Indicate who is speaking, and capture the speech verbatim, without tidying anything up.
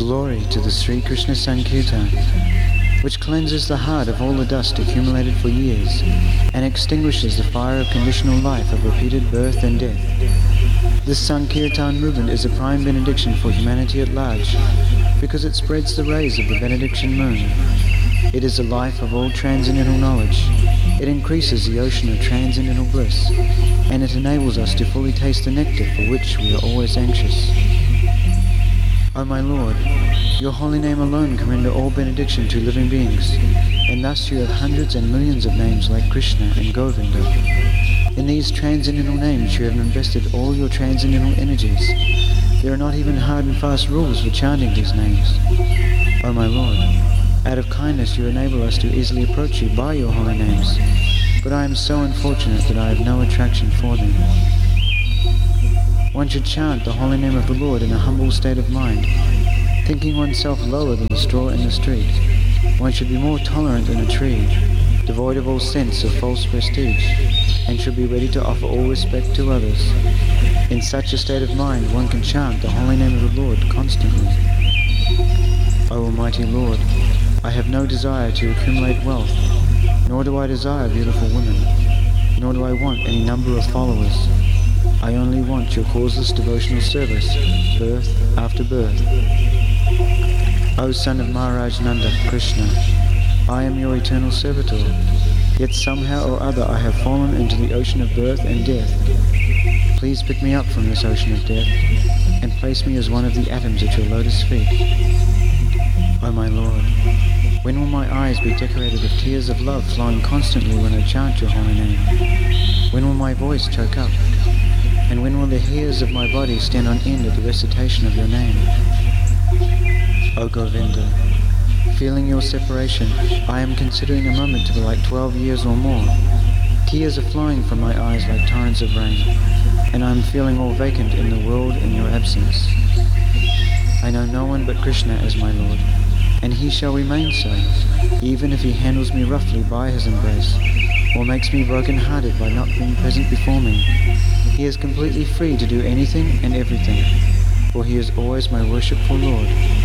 Speaker 1: Glory to the Sri Krishna Sankirtan, which cleanses the heart of all the dust accumulated for years and extinguishes the fire of conditional life of repeated birth and death. This Sankirtan movement is a prime benediction for humanity at large because it spreads the rays of the benediction moon. It is the life of all transcendental knowledge. It increases the ocean of transcendental bliss, and it enables us to fully taste the nectar for which we are always anxious. O my Lord, your holy name alone can render all benediction to living beings, and thus you have hundreds and millions of names like Krishna and Govinda. In these transcendental names you have invested all your transcendental energies. There are not even hard and fast rules for chanting these names. O my Lord, out of kindness you enable us to easily approach you by your holy names, but I am so unfortunate that I have no attraction for them. One should chant the holy name of the Lord in a humble state of mind, thinking oneself lower than the straw in the street. One should be more tolerant than a tree, devoid of all sense of false prestige, and should be ready to offer all respect to others. In such a state of mind, one can chant the holy name of the Lord constantly. O Almighty Lord, I have no desire to accumulate wealth, nor do I desire beautiful women, nor do I want any number of followers. I only want your causeless devotional service, birth after birth. O son of Maharaj Nanda, Krishna, I am your eternal servitor, yet somehow or other I have fallen into the ocean of birth and death. Please pick me up from this ocean of death, and place me as one of the atoms at your lotus feet. O my Lord, when will my eyes be decorated with tears of love flowing constantly when I chant your holy name? When will my voice choke up? And when will the hairs of my body stand on end at the recitation of your name? O Govinda, feeling your separation, I am considering a moment to be like twelve years or more. Tears are flowing from my eyes like torrents of rain, and I am feeling all vacant in the world in your absence. I know no one but Krishna as my Lord, and he shall remain so, even if he handles me roughly by his embrace, or makes me broken-hearted by not being present before me. He is completely free to do anything and everything, for he is always my worshipful Lord.